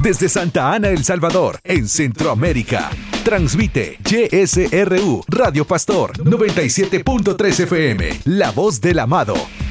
desde Santa Ana, El Salvador, en Centroamérica. Transmite YSRU Radio Pastor 97.3 FM, La Voz del Amado.